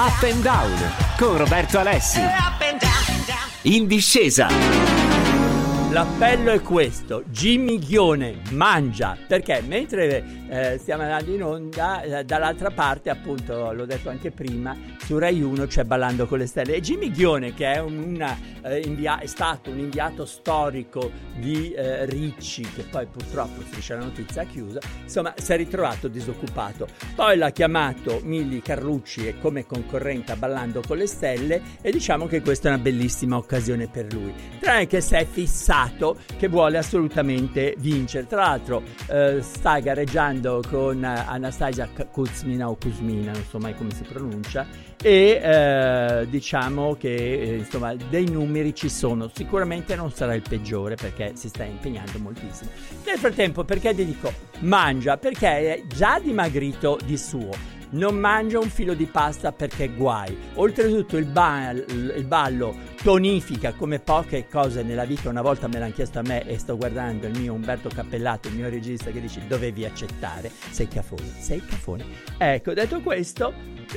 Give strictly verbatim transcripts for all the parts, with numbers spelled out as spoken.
Up and Down con Roberto Alessi. In discesa. L'appello è questo: Jimmy Ghione mangia, perché mentre eh, stiamo andando in onda, eh, dall'altra parte, appunto, l'ho detto anche prima, su Rai uno c'è Ballando con le Stelle, e Jimmy Ghione, che è, una, eh, invia- è stato un inviato storico di eh, Ricci, che poi purtroppo, striscia la notizia, ha chiuso, insomma si è ritrovato disoccupato. Poi l'ha chiamato Milly Carlucci e come concorrente a Ballando con le Stelle, e diciamo che questa è una bellissima occasione per lui, tranne che si è fissato che vuole assolutamente vincere. Tra l'altro eh, sta gareggiando con Anastasia Kuzmina o Kuzmina, non so mai come si pronuncia, e eh, diciamo che eh, insomma dei numeri ci sono. Sicuramente non sarà il peggiore, perché si sta impegnando moltissimo. Nel frattempo, perché dico mangia? Perché è già dimagrito di suo. Non mangia un filo di pasta perché guai. Oltretutto il, ba- il ballo tonifica come poche cose nella vita. Una volta me l'hanno chiesto a me e sto guardando il mio Umberto Cappellato, il mio regista, che dice: dovevi accettare, sei cafone, sei cafone. Ecco, detto questo,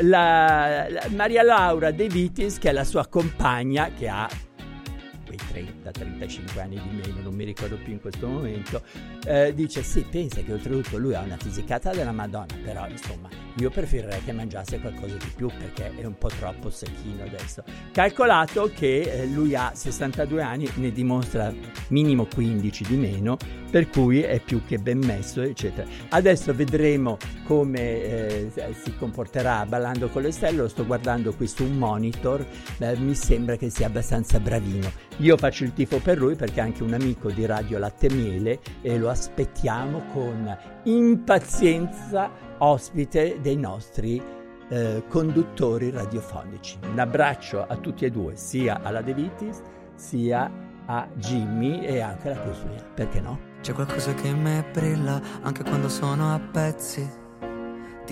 la, la Maria Laura De Vitis, che è la sua compagna, che ha quei trenta trentacinque anni di meno, non mi ricordo più in questo momento, eh, dice: sì, pensa che oltretutto lui ha una fisicata della Madonna, però insomma io preferirei che mangiasse qualcosa di più, perché è un po' troppo secchino adesso. Calcolato che eh, lui ha sessantadue anni, ne dimostra minimo quindici di meno, per cui è più che ben messo, eccetera. Adesso vedremo come eh, si comporterà Ballando con le Stelle. Lo sto guardando qui su un monitor, eh, mi sembra che sia abbastanza bravino. Io faccio il tifo per lui perché è anche un amico di Radio Latte Miele e lo aspettiamo con impazienza ospite dei nostri eh, conduttori radiofonici. Un abbraccio a tutti e due, sia alla De Vitis sia a Jimmy e anche alla Cosmia, perché no? C'è qualcosa che in me brilla anche quando sono a pezzi.